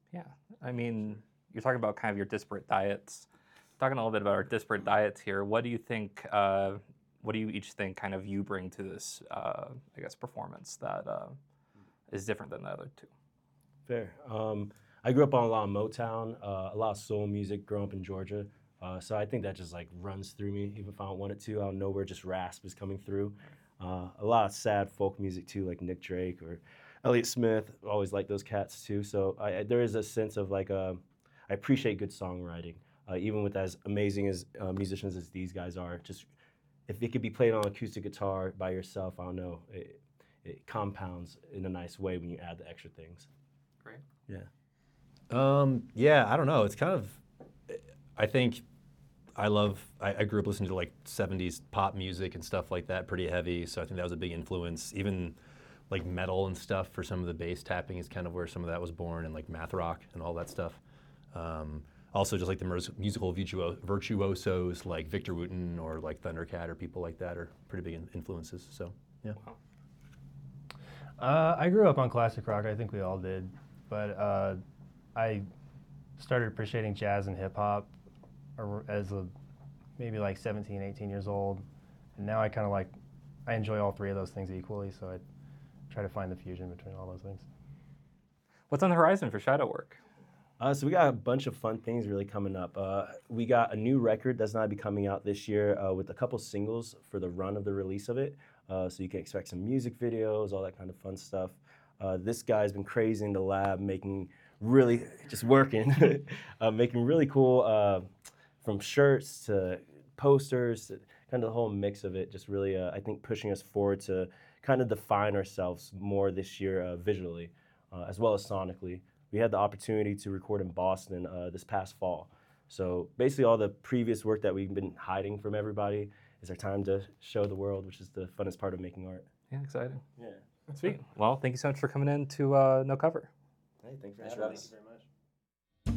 Yeah, I mean, you're talking about kind of your disparate diets. Talking a little bit about our disparate diets here. What do you think? What do you each think kind of you bring to this, I guess, performance that is different than the other two? Fair. I grew up on a lot of Motown, a lot of soul music growing up in Georgia. So I think that just like runs through me, even if I don't want it to. I don't know where just rasp is coming through. A lot of sad folk music too, like Nick Drake or Elliott Smith. Always like those cats too. So there is a sense of like I appreciate good songwriting, even with as amazing as musicians as these guys are. Just if it could be played on acoustic guitar by yourself, I don't know, it compounds in a nice way when you add the extra things. Great. Yeah. Yeah, I don't know. It's kind of, I think I grew up listening to like 70s pop music and stuff like that, pretty heavy. So I think that was a big influence. Even like metal and stuff for some of the bass tapping is kind of where some of that was born, and like math rock and all that stuff. Also just like the musical virtuosos like Victor Wooten or like Thundercat or people like that are pretty big influences. So yeah. Wow. I grew up on classic rock. I think we all did, but I started appreciating jazz and hip hop as maybe like 17, 18 years old, and now I enjoy all three of those things equally. So I try to find the fusion between all those things. What's on the horizon for Shadow Work? So we got a bunch of fun things really coming up. We got a new record that's not be coming out this year with a couple singles for the run of the release of it. So you can expect some music videos, all that kind of fun stuff. This guy's been crazy in the lab, making really, just working, making really cool, from shirts to posters, to kind of the whole mix of it, just really, I think, pushing us forward to kind of define ourselves more this year visually, as well as sonically. We had the opportunity to record in Boston this past fall. So basically all the previous work that we've been hiding from everybody is our time to show the world, which is the funnest part of making art. Yeah, exciting. Yeah. Sweet. Well, thank you so much for coming in to No Cover. Hey, thanks for having us.